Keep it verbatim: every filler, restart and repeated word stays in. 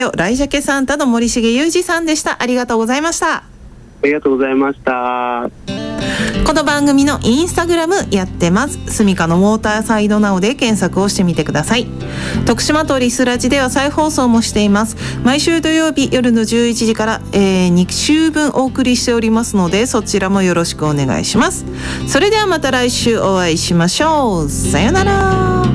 ライジャケサンタの森重裕二さんでした。ありがとうございました。 ありがとうございました。 この番組のインスタグラムやってます。スミカのウォーターサイドナウで検索をしてみてください。徳島とリスラジでは再放送もしています。毎週土曜日夜のじゅういちじから、えー、に週分お送りしておりますので、そちらもよろしくお願いします。それではまた来週お会いしましょう。さよなら。